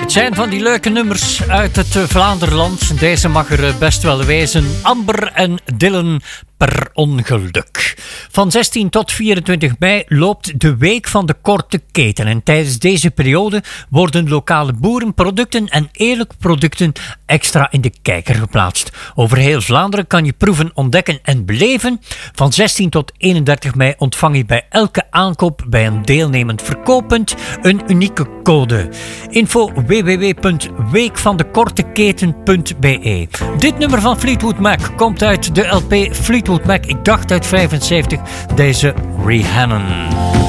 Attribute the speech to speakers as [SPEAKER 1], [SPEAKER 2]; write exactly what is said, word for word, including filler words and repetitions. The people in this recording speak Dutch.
[SPEAKER 1] Het zijn van die leuke nummers uit het Vlaanderland. Deze mag er best wel wezen. Amber en Dylan per ongeluk. Van zestien tot vierentwintig mei loopt de Week van de Korte Keten. En tijdens deze periode worden lokale boerenproducten en eerlijke producten extra in de kijker geplaatst. Over heel Vlaanderen kan je proeven, ontdekken en beleven. Van zestien tot eenendertig mei ontvang je bij elke aankoop bij een deelnemend verkooppunt een unieke code. Info w w w punt week van de korte keten punt b e. Dit nummer van Fleetwood Mac komt uit de L P Fleetwood Mac, ik dacht uit vijfenzeventig, deze Rhiannon.